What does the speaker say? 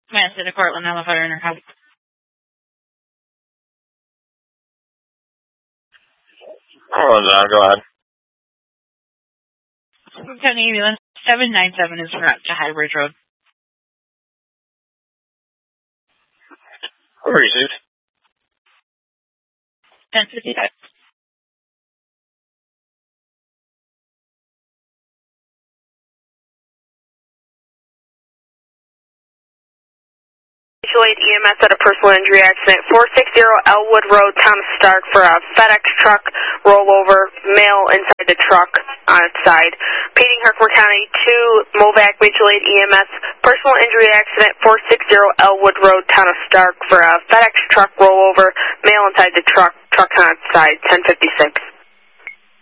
Command City, Cortland, I'm a fire intercom. Cortland, go ahead. County ambulance 797 is route to High Bridge Road. Received. 1055. Mutual aid EMS at a personal injury accident, 460 Elwood Road, Thomas Stark, for a FedEx truck rollover, male inside the truck on its side. Paying Herkimer County to Movac Mutual aid EMS, personal injury accident, 460 Elwood Road, Thomas Stark, for a FedEx truck rollover, male inside the truck on its side, 1056.